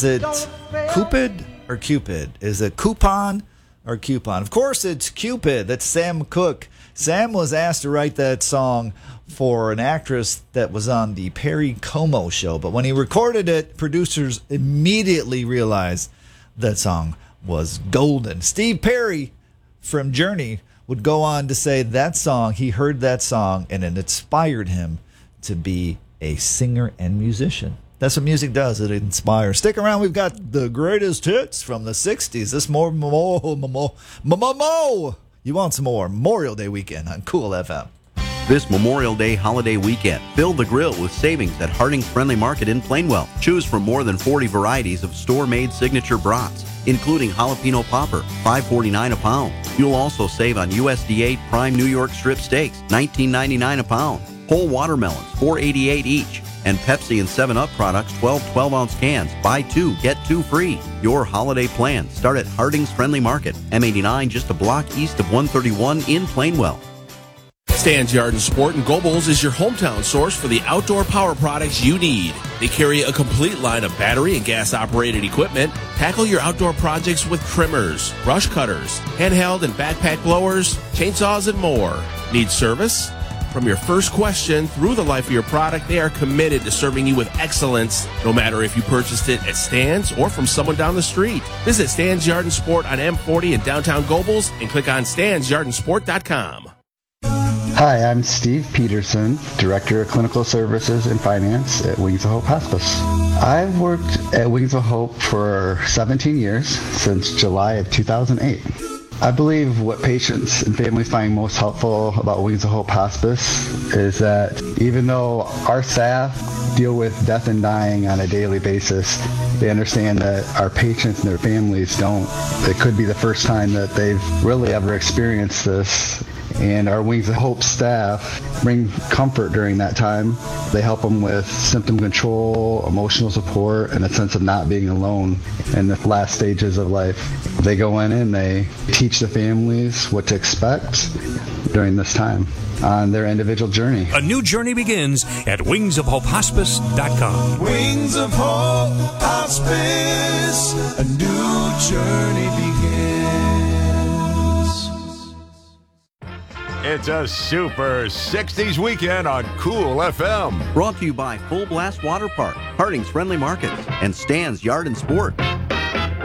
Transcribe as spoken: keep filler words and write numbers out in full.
Is it Cupid or Cupid? Is it coupon or coupon? Of course, it's Cupid. That's Sam Cooke. Sam was asked to write that song for an actress that was on the Perry Como show. But when he recorded it, producers immediately realized that song was golden. Steve Perry from Journey would go on to say that song, he heard that song, and it inspired him to be a singer and musician. That's what music does. It inspires. Stick around. We've got the greatest hits from the sixties. This more, more, more, more, more, more. You want some more? Memorial Day weekend on Cool F M. This Memorial Day holiday weekend, fill the grill with savings at Harding's Friendly Market in Plainwell. Choose from more than forty varieties of store-made signature brats, including jalapeno popper, five forty-nine a pound. You'll also save on U S D A prime New York strip steaks, nineteen ninety-nine a pound. Whole watermelons, four eighty-eight each. And Pepsi and seven up products, twelve twelve-ounce cans. Buy two, get two free. Your holiday plans start at Harding's Friendly Market, M eighty-nine, just a block east of one thirty-one in Plainwell. Stan's Yard and Sport in Gobles is your hometown source for the outdoor power products you need. They carry a complete line of battery and gas-operated equipment. Tackle your outdoor projects with trimmers, brush cutters, handheld and backpack blowers, chainsaws, and more. Need service? From your first question through the life of your product, they are committed to serving you with excellence, no matter if you purchased it at Stan's or from someone down the street. Visit Stan's Yard and Sport on M forty in downtown Gobles and click on stans yard and sport dot com. Hi, I'm Steve Peterson, Director of Clinical Services and Finance at Wings of Hope Hospice. I've worked at Wings of Hope for seventeen years, since July of two thousand eight. I believe what patients and families find most helpful about Wings of Hope Hospice is that even though our staff deal with death and dying on a daily basis, they understand that our patients and their families don't. It could be the first time that they've really ever experienced this. And our Wings of Hope staff bring comfort during that time. They help them with symptom control, emotional support, and a sense of not being alone in the last stages of life. They go in and they teach the families what to expect during this time on their individual journey. A new journey begins at wings of hope hospice dot com. Wings of Hope Hospice, a new journey begins. It's a super sixties weekend on Cool F M. Brought to you by Full Blast Water Park, Harding's Friendly Market, and Stan's Yard and Sport.